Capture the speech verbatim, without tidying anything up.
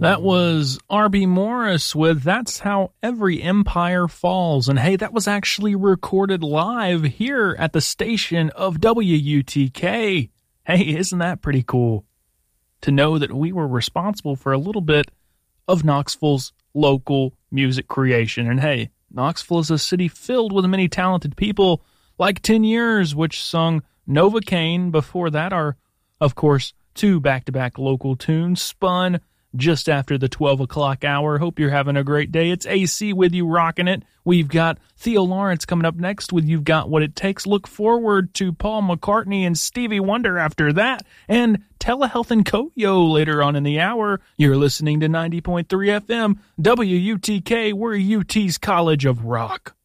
That was R B Morris with That's How Every Empire Falls. And hey, that was actually recorded live here at the station of W U T K. Hey, isn't that pretty cool? To know that we were responsible for a little bit of Knoxville's local music creation. And hey, Knoxville is a city filled with many talented people, like ten years, which sung Novocaine. Before that are, of course, two back-to-back local tunes spun just after the twelve o'clock hour. Hope you're having a great day. It's A C with you, rocking it. We've got Theo Lawrence coming up next with You've Got What It Takes. Look forward to Paul McCartney and Stevie Wonder after that, and Telehealth and Koyo later on in the hour. You're listening to ninety point three F M, W U T K. We're U T's College of Rock.